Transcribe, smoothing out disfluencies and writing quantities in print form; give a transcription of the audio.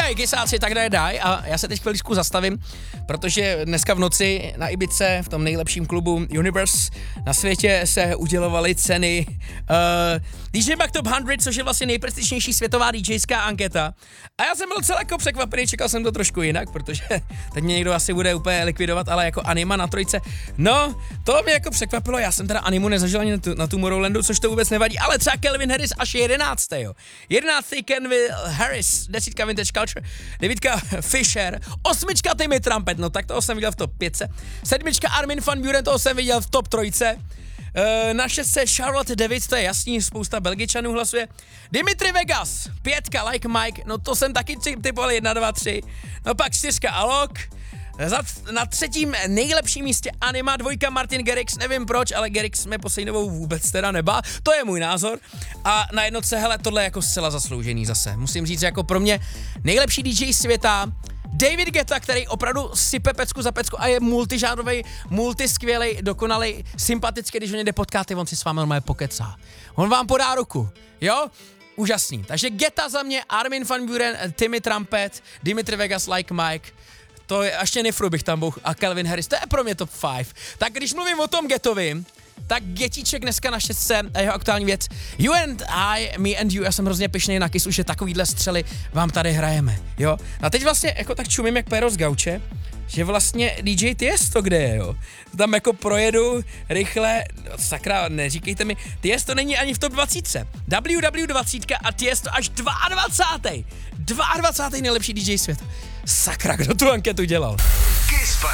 dají, kysáci, tak dají. A já se teď chviličku zastavím, protože dneska v noci na Ibize, v tom nejlepším klubu Universe na světě, se udělovaly ceny DJ Mag Top 100, což je vlastně nejprestižnější světová DJská anketa. A já jsem byl celé jako překvapený, čekal jsem to trošku jinak, protože teď mě někdo asi bude úplně likvidovat, ale jako Anima na trojce. No, to mě jako překvapilo, já jsem teda Animu nezažil ani na Tomorrowlandu, což to vůbec nevadí, ale třeba Calvin Harris až 11. 11. Calvin Harris, 10. Vintage Culture, 9. Fisher, 8. Timmy Trumpet, no tak toho jsem viděl v top 5. 7. Armin van Buuren, toho jsem viděl v top 3. Na 6. Charlotte David, to je jasný, spousta Belgičanů hlasuje. Dimitri Vegas, 5. Like Mike, no to jsem taky typoval 1, 2, 3. No pak 4. Alok. Na 3. nejlepším místě Anima, 2. Martin Garrix, nevím proč, ale Garrix mě poslední dobou vůbec teda nebá, to je můj názor. A na jednotce, hele, tohle je jako zcela zasloužený zase. Musím říct, jako pro mě nejlepší DJ světa, David Guetta, který opravdu sype pecku za pecku a je multižánrovej, multiskvělej, dokonalej, sympatický, když on jde potkáte, on si s vámi normálně pokecá. On vám podá ruku, jo? Úžasný. Takže Guetta za mě, Armin van Buuren, Timmy Trumpet, Dimitri Vegas, Like Mike, to je, až Nifru bych tam byl, a Calvin Harris, to je pro mě top 5. Tak když mluvím o tom Gettovi, tak Getíček dneska na 6. a jeho aktuální věc. You and I, me and you, já jsem hrozně pyšnej na Kissu, že takovýhle střely vám tady hrajeme, jo. A teď vlastně jako tak čumím jak péro z gauče, že vlastně DJ Tiesto kde je, jo. Tam jako projedu rychle, sakra, neříkejte mi, Tiesto není ani v top 20. WW20 a Tiesto až 22. 22. nejlepší DJ světa. Sakra, kdo tu anketu dělal?